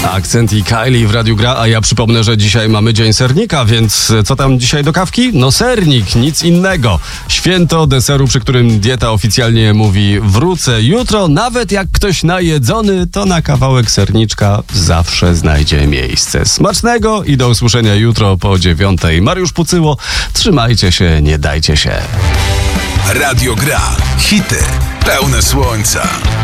Akcent i Kylie w Radiu Gra, a ja przypomnę, że dzisiaj mamy Dzień Sernika, więc co tam dzisiaj do kawki? No sernik, nic innego. Święto deseru, przy którym dieta oficjalnie mówi wrócę jutro, nawet jak ktoś najedzony, to na kawałek serniczka zawsze znajdzie miejsce. Smacznego i do usłyszenia jutro po 9:00. Mariusz Pucyło, trzymajcie się, nie dajcie się. Radio Gra. Hity pełne słońca.